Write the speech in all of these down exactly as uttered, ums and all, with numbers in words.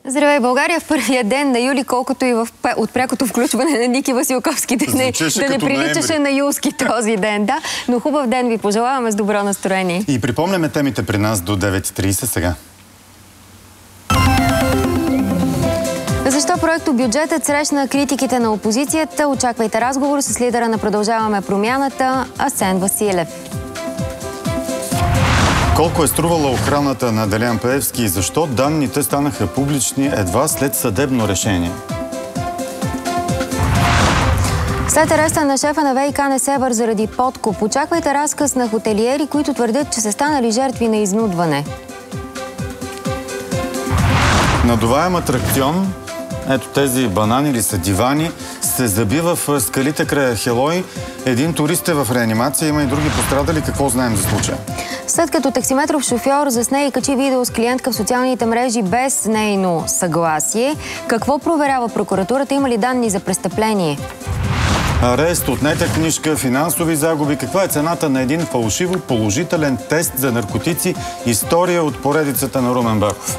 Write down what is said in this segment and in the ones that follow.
Здравей, България в първия ден на юли, колкото и в, от прякото включване на Ники Василковски да не, да не приличаше на юлски този ден. Да? Но хубав ден ви пожелаваме с добро настроение. И припомняме темите при нас до девет и трийсет сега. Защо проектобюджетът срещна критиките на опозицията? Очаквайте разговор с лидера на Продължаваме промяната Асен Василев. Колко е струвала охраната на Делян Пеевски и защо данните станаха публични едва след съдебно решение? След ареста на шефа на ВиК Несебър заради подкуп, очаквайте разказ на хотелиери, които твърдят, че са станали жертви на изнудване. Надуваем атракцион, ето тези банани или са дивани, се заби в скалите края Хелой. Един турист е в реанимация, има и други пострадали. Какво знаем за случая? След като таксиметров шофьор засне и качи видео с клиентка в социалните мрежи без нейно съгласие, какво проверява прокуратурата? Има ли данни за престъпление? Арест, отнета книжка, финансови загуби. Каква е цената на един фалшиво положителен тест за наркотици? История от поредицата на Румен Баков.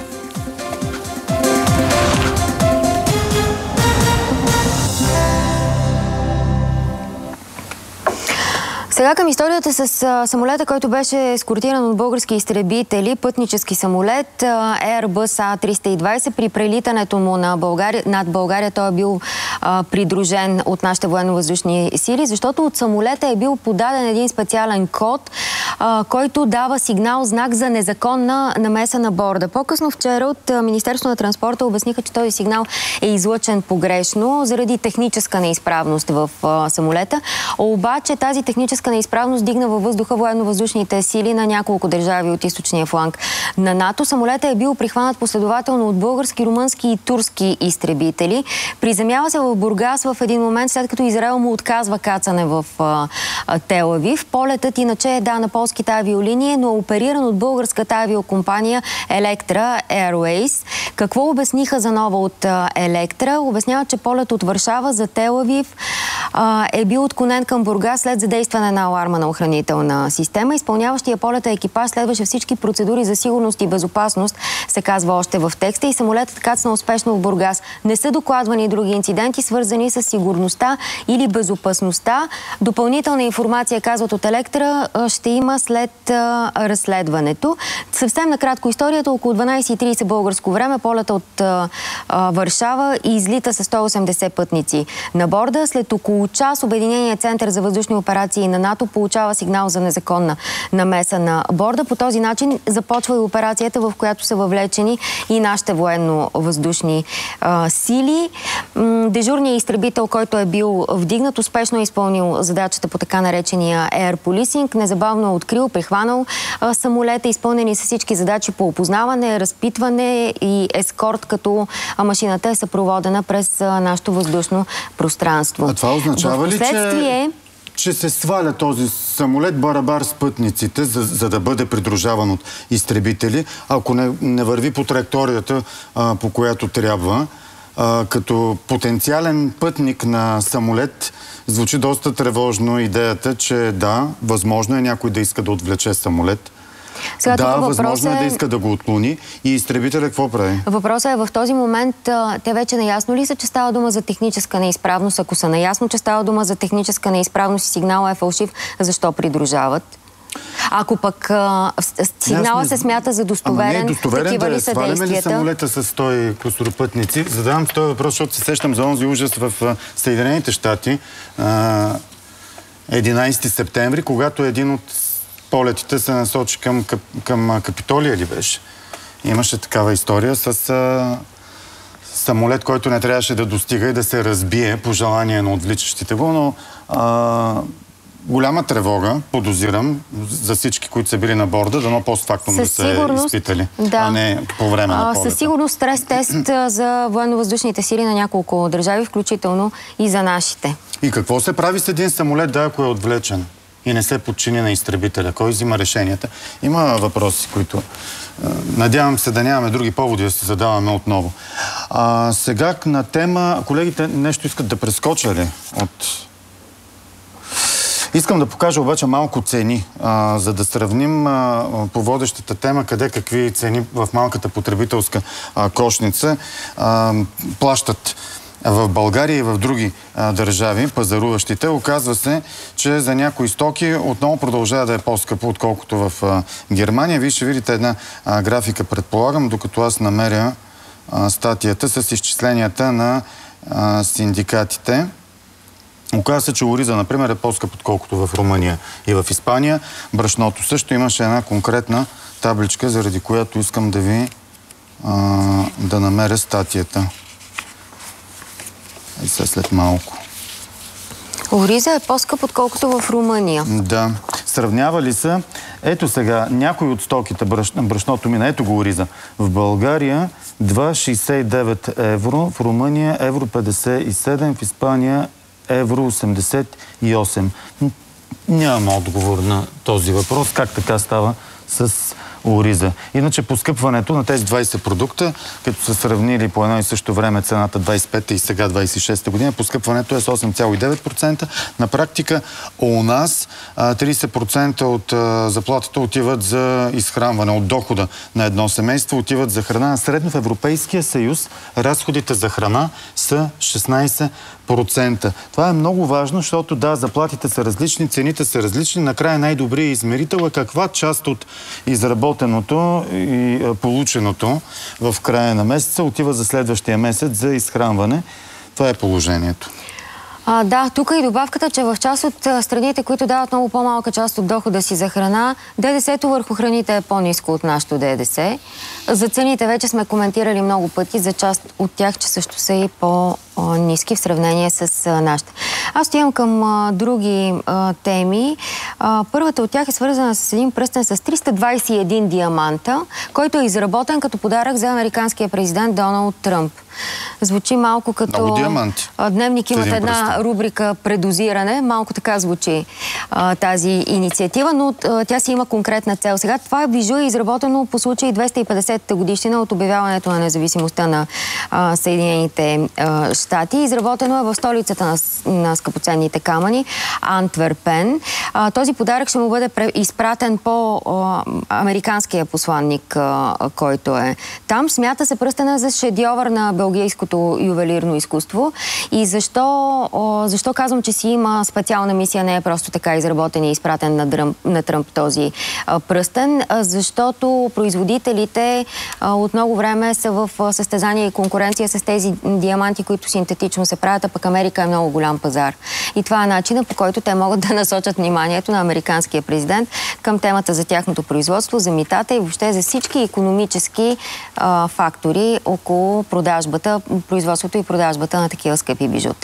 Сега към историята с а, самолета, който беше ескортиран от български изтребители, пътнически самолет Airbus А триста и двайсет. При прелитането му на България, над България той е бил а, придружен от нашите военно-въздушни сили, защото от самолета е бил подаден един специален код, а, който дава сигнал, знак за незаконна намеса на борда. По-късно вчера от а, Министерството на транспорта обясниха, че този сигнал е излъчен погрешно заради техническа неизправност в а, самолета. Обаче тази техническа неизправност дигна във въздуха военно-въздушните сили на няколко държави от източния фланг на НАТО. Самолета е бил прихванат последователно от български, румънски и турски изтребители. Приземява се в Бургас в един момент, след като Израел му отказва кацане в а, а, Тел Авив. Полетът иначе е да на полските авиолинии, но опериран от българската авиокомпания Electra Airways. Какво обясниха за нова от Electra? Обясняват, че полет от Варшава за Тел Авив а, е бил отклонен към Бургас след задействане на аларма на охранителна система. Изпълняващия полета екипаж следваше всички процедури за сигурност и безопасност, се казва още в текста, и самолетът кацна успешно в Бургас. Не са докладвани други инциденти, свързани с сигурността или безопасността. Допълнителна информация, казват от Електра, ще има след а, разследването. Съвсем накратко историята. Около дванайсет и трийсет българско време полета от а, а, Варшава и излита с сто и осемдесет пътници на борда. След около час Обединеният център за въздушни операции на НАТО получава сигнал за незаконна намеса на борда. По този начин започва и операцията, в която са въвлечени и нашите военно-въздушни а, сили. М дежурният изтребител, който е бил вдигнат, успешно е изпълнил задачата по така наречения Air Policing. Незабавно е открил, прихванал а, самолета, изпълнени са всички задачи по опознаване, разпитване и ескорт, като а, машината е съпроводена през а, нашето въздушно пространство. А това означава ли, че... че се сваля този самолет барабар с пътниците, за, за да бъде придружаван от изтребители, ако не, не върви по траекторията, а, по която трябва? А, като потенциален пътник на самолет звучи доста тревожно идеята, че да, възможно е някой да иска да отвлече самолет. Сега, да, възможно е... е да иска да го отклони. И изтребителя какво прави? Въпросът е в този момент, те вече наясно ли са, че става дума за техническа неизправност? Ако са наясно, че става дума за техническа неизправност и сигнала е фалшив, защо придружават? Ако пък а, сигнала не... се смята за достоверен, Ама не е достоверен, такива да ли са действията? действията? Сваляме ли самолета с сто кусоропътници? Задавам този въпрос, защото се сещам за онзи ужас в Съединените щати, единайсети септември, когато един от полетите се насочи към, към, към Капитолия ли беше? Имаше такава история с а, самолет, който не трябваше да достига и да се разбие по желание на отвличащите го, но а, голяма тревога, подозирам, за всички, които са били на борда, дано постфактум да са изпитали, да. а не по време на полета. Със сигурност стрес-тест за военно-въздушните сили на няколко държави, включително и за нашите. И какво се прави с един самолет, да, ако е отвлечен и не се подчини на изтребителя? Кой взима решенията? Има въпроси, които надявам се да нямаме други поводи да се задаваме отново. А, сега на тема... Колегите нещо искат да прескоча ли от... Искам да покажа обаче малко цени, а, за да сравним а, по водещата тема къде какви цени в малката потребителска а, кошница а, плащат в България и в други а, държави, пазаруващите. Оказва се, че за някои стоки отново продължава да е по-скъпо, отколкото в а, Германия. Вие ще видите една а, графика, предполагам, докато аз намеря а, статията с изчисленията на а, синдикатите. Оказва се, че ориза, например, е по-скъп, отколкото в Румъния и в Испания. Брашното също. Имаше една конкретна табличка, заради която искам да ви а, да намеря статията. И сега след малко. Ориза е по-скъп, отколкото в Румъния. Да. Сравнявали са. Ето сега, някои от стоките, браш, брашното мина, ето го ориза. В България два шейсет и девет евро, в Румъния евро петдесет и седем, в Испания евро осемдесет и осем. Нямам отговор на този въпрос. Как така става с ориза? Иначе поскъпването на тези двайсет продукта, като са сравнили по едно и също време цената двайсет и пета и сега двайсет и шеста година, поскъпването е с осем цяло и девет процента. На практика у нас трийсет процента от заплатата отиват за изхранване, от дохода на едно семейство отиват за храна. Средно в Европейския съюз разходите за храна са шестнайсет процента. Това е много важно, защото да, заплатите са различни, цените са различни. Накрая най-добрият измерител е каква част от изработеното и полученото в края на месеца отива за следващия месец за изхранване. Това е положението. А, да, тук и добавката, че в част от страните, които дават много по-малка част от дохода си за храна, ДДС-то върху храните е по-ниско от нашото ДДС. За цените вече сме коментирали много пъти, за част от тях, че също са и по-ниски в сравнение с нашите. Аз отивам към а, други а, теми. А, първата от тях е свързана с един пръстен с триста двайсет и един диаманта, който е изработен като подарък за американския президент Доналд Тръмп. Звучи малко като... Дневник имат една рубрика предозиране. Малко така звучи а, тази инициатива, но а, тя си има конкретна цел. Сега това бижу е изработено по случай двеста и петдесета годишнина от обявяването на независимостта на а, Съединените а, щати. Изработено е в столицата на, на скъпоценните камъни, Антверпен. А, този подарък ще му бъде изпратен по а, американския посланник, а, който е там. Смята се пръстена за шедьовър на белгийското ювелирно изкуство. И защо, защо казвам, че си има специална мисия, не е просто така изработен и изпратен на, дръм, на Тръмп този а, пръстен, а, защото производителите а, от много време са в а, състезание и конкуренция с тези диаманти, които синтетично се правят, а пък Америка е много голям пазар. И това е начинът, по който те могат да насочат вниманието на американския президент към темата за тяхното производство, за митата и въобще за всички икономически а, фактори около продажбата, производството и продажбата на такива скъпи бижута.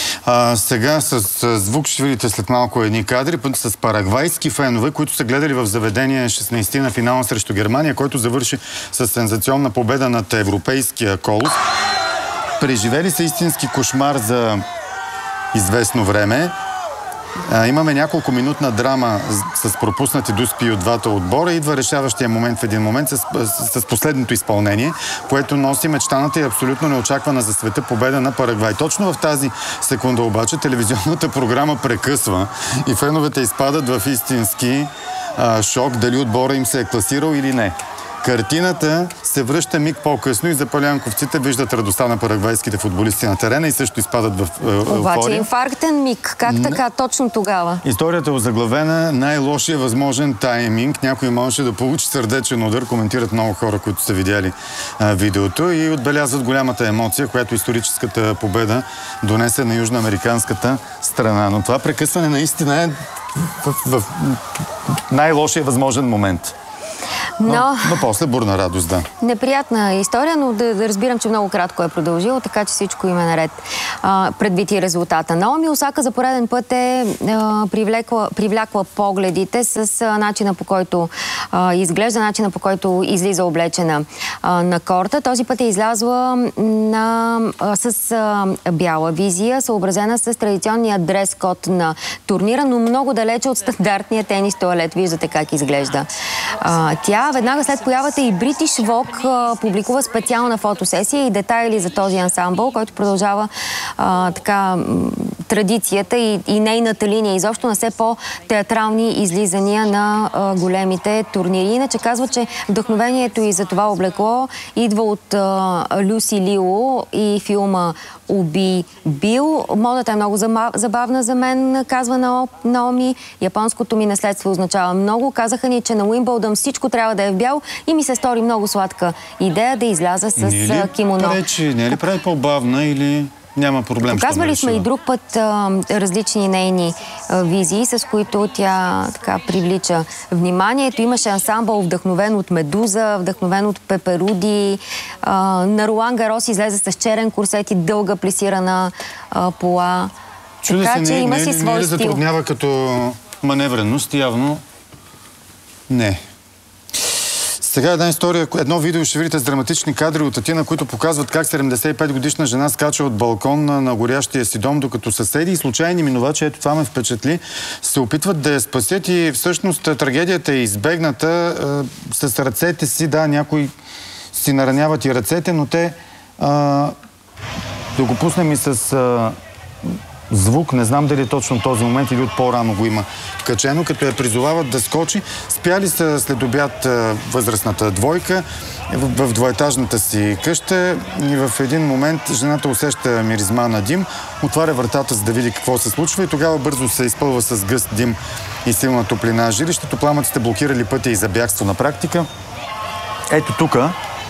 А, сега с, с звук ще видите след малко едни кадри, път с парагвайски фенове, които са гледали в заведение шестнайсети на финала срещу Германия, който завърши с сензационна победа над европейския колос. Преживели са истински кошмар за известно време. А, имаме няколко минутна драма с, с пропуснати дуспи от двата отбора. Идва решаващия момент в един момент с, с, с последното изпълнение, което носи мечтаната и абсолютно неочаквана за света победа на Парагвай. Точно в тази секунда обаче телевизионната програма прекъсва и феновете изпадат в истински а, шок дали отбора им се е класирал или не. Картината се връща миг по-късно и запалянковците виждат радостта на парагвайските футболисти на терена и също изпадат в е, еуфория. Обаче инфарктен миг. Как Н... така точно тогава? Историята е озаглавена най-лошия възможен тайминг. Някой можеше да получи сърдечен удар. Коментират много хора, които са видяли а, видеото и отбелязват голямата емоция, която историческата победа донесе на южноамериканската страна. Но това прекъсване наистина е в, в, в най-лошия възможен момент. Но, но, но после бурна радост, да. Неприятна история, но да, да разбирам, че много кратко е продължило, така че всичко има наред а, предвид и резултата. Наоми Осака за пореден път е а, привлекла, привлякла погледите с а, начина по който а, изглежда, начина по който излиза облечена а, на корта. Този път е излязла на, а, с а, бяла визия, съобразена с традиционния дрес-код на турнира, но много далече от стандартния тенис туалет. Виждате как изглежда а, тя. Веднага след появата и British Vogue а, публикува специална фотосесия и детайли за този ансамбъл, който продължава а, така традицията и, и нейната линия, изобщо на все по-театрални излизания на а, големите турнири. Иначе казва, че вдъхновението и за това облекло идва от а, Люси Лило и филма Уби Бил. Модата е много забавна за мен, казва Наоми. Японското ми наследство означава много. Казаха ни, че на Уимбълдън всичко трябва да е в бял и ми се стори много сладка идея да изляза с не кимоно. Пречи, не е ли прави по-бавна или няма проблем? Показвали сме и друг път а, различни нейни а, визии, с които тя така привлича вниманието. Имаше ансамбъл вдъхновен от Медуза, вдъхновен от Пеперуди. А, на Ролан Гарос излезе с черен курсет и дълга плесирана а, пола. Чуда така, се, че не, има не, си не, свой не ли стил. затруднява като маневреност? Явно не. Сега една история, едно видео ще видите с драматични кадри от Атина, които показват как седемдесет и пет годишна жена скача от балкон на, на горящия си дом, докато съседи и случайни минувачи, ето това ме впечатли, се опитват да я спасят и всъщност трагедията е избегната е, с ръцете си, да, някои си нараняват и ръцете, но те е, да го пуснем и с е, звук, не знам дали точно този момент или от по-рано го има качено, като я призовават да скочи. Спяли са след обяд възрастната двойка в, в двоетажната си къща и в един момент жената усеща миризма на дим, отваря вратата, за да види какво се случва и тогава бързо се изпълва с гъст дим и силна топлина жилището. Пламъците блокирали пътя и за бягство на практика. Ето тука.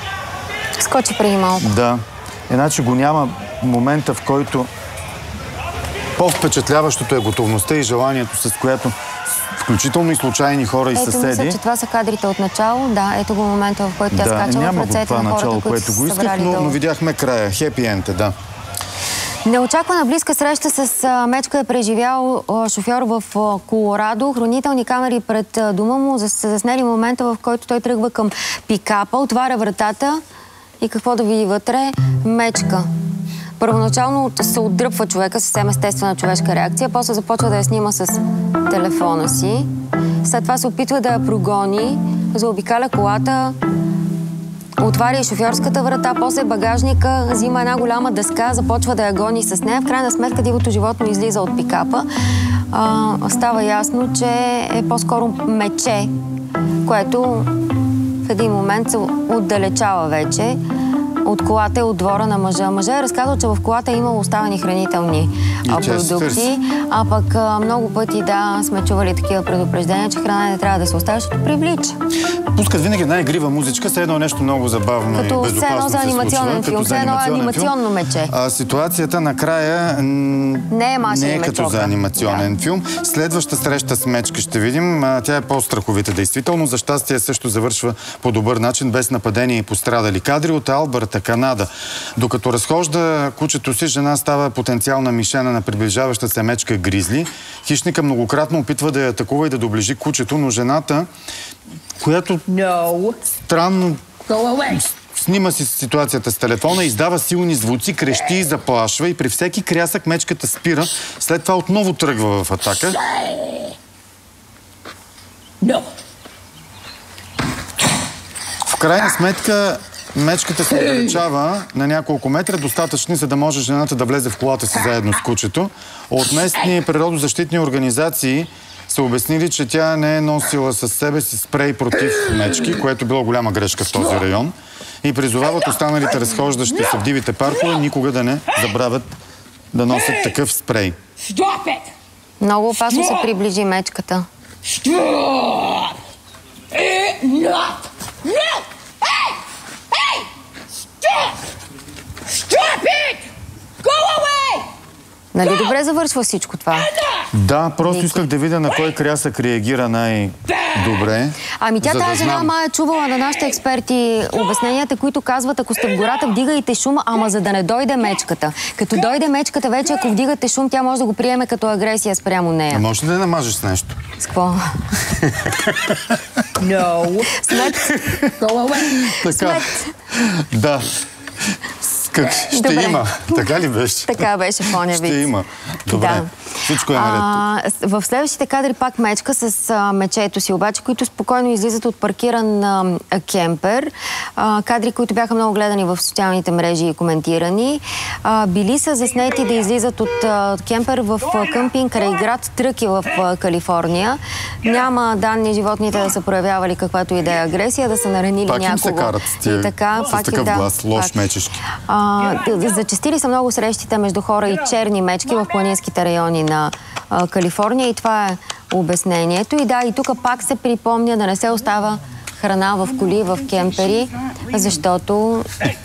Скочи преди малко. Да. Иначе го няма момента, в който по-впечатляващото е готовността и желанието, с което включително и случайни хора и ето, съседи. Ето, мисля, че това са кадрите от начало. Да, ето го момента, в който тя да, скача в ръцете на хората, начало, които което са го исках, но, но видяхме края. Хепи енд е, да. Неочаквана близка среща с а, мечка е преживял а, шофьор в а, Колорадо. Хранителни камери пред а, дома му са заснели момента, в който той тръгва към пикапа, отваря вратата и какво да види вътре? Мечка. Първоначално се отдръпва човека, съвсем естествена човешка реакция, после започва да я снима с телефона си. След това се опитва да я прогони, заобикаля колата, отваря и шофьорската врата, после багажника, взима една голяма дъска, започва да я гони с нея. В крайна сметка дивото животно излиза от пикапа. А, става ясно, че е по-скоро мече, което в един момент се отдалечава вече от колата и от двора на мъжа. Мъжа е разказал, че в колата е имало оставени хранителни а, продукти, а пък а, много пъти, да, сме чували такива предупреждения, че храна не трябва да се оставя, защото привлича. Пускат винаги една игрива музичка, все едно нещо много забавно като и безопасно едно за анимационен филм, все едно анимационно мече. А, ситуацията накрая не е, не е като за анимационен да. филм. Следваща среща с мечка ще видим. А, тя е по-страховита, действително. За щастие също завършва по добър начин, без нападение и пострадали. Кадри от Албърта, Канада. Докато разхожда кучето си, жена става потенциална мишена на приближаваща се мечка гризли. Хищника многократно опитва да я атакува и да доближи кучето, но жената, която no. странно снима си ситуацията с телефона, издава силни звуци, крещи и заплашва и при всеки крясък мечката спира, след това отново тръгва в атака. No. В крайна сметка мечката се отдалечава на няколко метра, достатъчни, за да може жената да влезе в колата си заедно с кучето. От местни природозащитни организации са обяснили, че тя не е носила със себе си спрей против мечки, което било голяма грешка в този район. И призовават останалите разхождащи се в дивите паркове никога да не забравят да носят такъв спрей. Много опасно се приближи мечката. Нали добре завършва всичко това? Да, просто Ники. исках да видя на кой крясък реагира най-добре. Ами тя тази жена ма е чувала на нашите експерти обясненията, които казват, ако сте в гората, вдигайте шума, ама за да не дойде мечката. Като дойде мечката вече, ако вдигате шум, тя може да го приеме като агресия спрямо нея. А може ли да намажеш с нещо? С какво? No. Смет. Така. Смет. Да. Как? Ще Добре. има. Така ли беше? Така беше в оня вид. Ще има. Добре. Да. Всичко е наред тук. В следващите кадри пак мечка с а, мечето си, обаче, които спокойно излизат от паркиран а, кемпер. А, кадри, които бяха много гледани в социалните мрежи и коментирани. А, били са заснети да излизат от а, кемпер в а, къмпинг край град Тръки в а, Калифорния. Няма данни животните да са проявявали каквато и да е агресия, да са наранили пак някого. Пак им се карат с, тия, така, с пак такъв да, глас, лош пак. мечешки. А, зачестили са много срещите между хора и черни мечки в планинските райони на а, Калифорния и това е обяснението. И да, и тук пак се припомня да не се остава храна в коли, в кемпери, защото,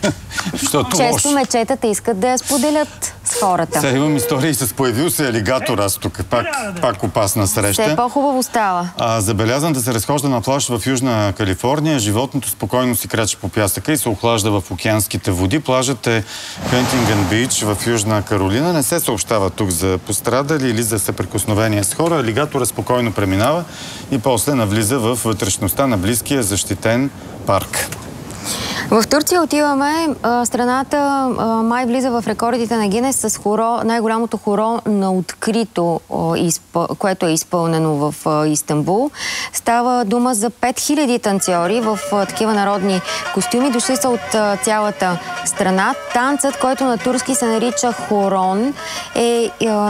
често мечетата искат да я споделят с хората. Сега имам истории с появил се алигатор, аз тук. Пак, пак опасна среща. Все по-хубаво става. А, забелязан да се разхожда на плаж в Южна Калифорния. Животното спокойно си крачи по пясъка и се охлажда в океанските води. Плажът е Хантингън Бич в Южна Каролина. Не се съобщава тук за пострадали или за съприкосновение с хора. Алигатора спокойно преминава и после навлиза в вътрешността на близкия защитен парк. В Турция отиваме. Страната май влиза в рекордите на Гинес с хоро, най-голямото хоро на открито, което е изпълнено в Истанбул. Става дума за пет хиляди танцори в такива народни костюми. Дошли са от цялата страна. Танцът, който на турски се нарича хорон, е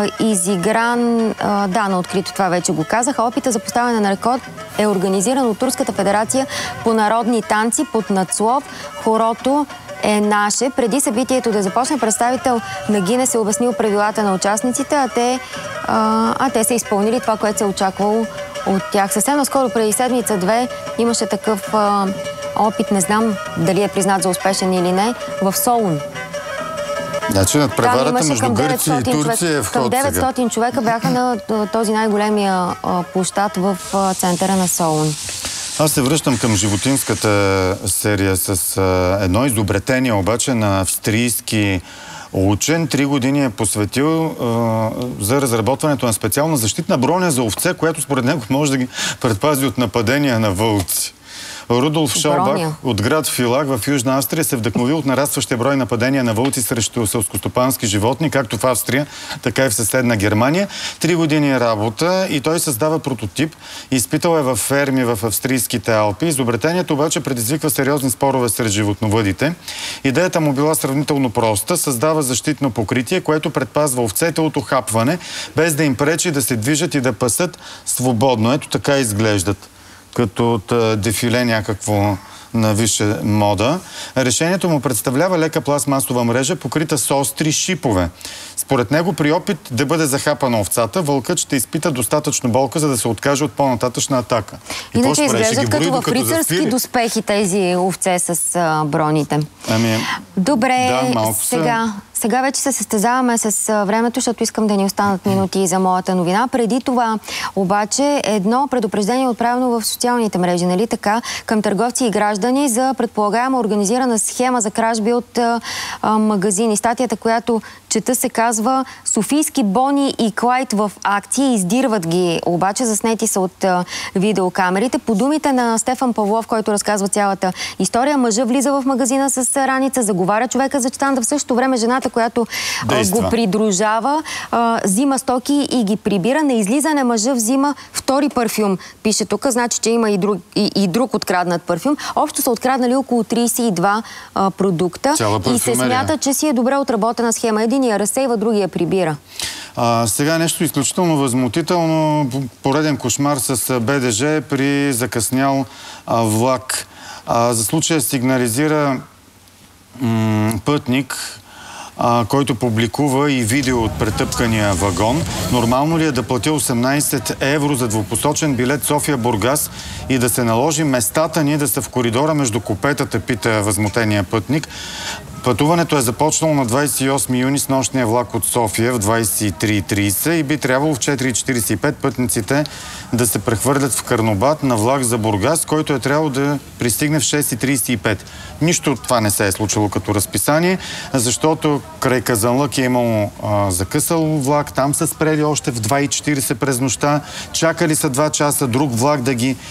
изигран, да, на открито, това вече го казах. Опита за поставяне на рекорд е организиран от Турската федерация по народни танци под надслов "Хорото е наше". Преди събитието да започне, представител на Гинес е обяснил правилата на участниците, а те, а, а те са изпълнили това, което се е очаквало от тях. Съвсем наскоро, преди седмица-две, имаше такъв а, опит, не знам дали е признат за успешен или не, в Солун. Значи над преварата между Гърция и Турция е в ход сега. деветстотин човека бяха на този най-големия площад в центъра на Солун. Аз се връщам към животинската серия с а, едно изобретение обаче на австрийски учен. Три години е посветил а, за разработването на специална защитна броня за овце, която според него може да ги предпази от нападения на вълци. Рудолф Шаубах от град Филак в Южна Австрия се вдъхновил от нарастващия брой нападения на вълци срещу селскостопански животни, както в Австрия, така и в съседна Германия. Три години работа и той създава прототип. Изпитал е в ферми в австрийските Алпи. Изобретението обаче предизвиква сериозни спорове сред животновъдите. Идеята му била сравнително проста. Създава защитно покритие, което предпазва овцете от охапване, без да им пречи да се движат и да пасат свободно. Ето така изглеждат, като от дефиле някакво на висша мода. Решението му представлява лека пластмасова мрежа, покрита с остри шипове. Според него, при опит да бъде захапана овцата, вълкът ще изпита достатъчно болка, за да се откаже от по-нататъчна атака. И иначе изглеждат като в рицарски доспехи тези овце с а, броните. Ами, добре, да, сега... Сега вече се състезаваме с времето, защото искам да ни останат минути за моята новина. Преди това обаче едно предупреждение отправено в социалните мрежи, нали така, към търговци и граждани за предполагаема организирана схема за кражби от а, а, магазини. Статията, която чета, се казва "Софийски Бони и Клайд в акция". Издирват ги, обаче заснети са от а, видеокамерите. По думите на Стефан Павлов, който разказва цялата история, мъжа влиза в магазина с раница, заговаря човека за читанда, в същото време жената, която а, го придружава, а, взима стоки и ги прибира. На излизане мъжа взима втори парфюм. Пише тук, значи, че има и друг, и, и друг откраднат парфюм. Общо са откраднали около трийсет и два а, продукта. И се смята, че си е добре отработена схема. Единия разсейва, другия прибира. А, сега нещо изключително възмутително. Пореден кошмар с БДЖ при закъснял а, влак. А, за случая сигнализира м, пътник, А, който публикува и видео от претъпкания вагон. Нормално ли е да платя осемнайсет евро за двупосочен билет София-Бургас и да се наложи местата ни да са в коридора между купетата, пита възмутения пътник. Пътуването е започнало на двайсет и осми юни с нощния влак от София в двайсет и три и трийсет и би трябвало в четири четирийсет и пет пътниците да се прехвърлят в Карнобат на влак за Бургас, който е трябвало да пристигне в шест трийсет и пет. Нищо от това не се е случило като разписание, защото край Казанлък е имало а, закъсал влак, там са спрели още в два и четирийсет през нощта, чакали са два часа друг влак да ги